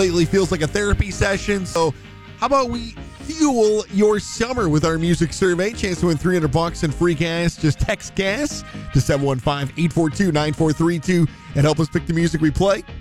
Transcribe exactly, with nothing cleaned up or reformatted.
lately feels like a therapy session. So how about we fuel your summer with our music survey? Chance to win three hundred bucks in free gas. Just text gas to seven one five, eight four two, nine four three two and help us pick the music we play.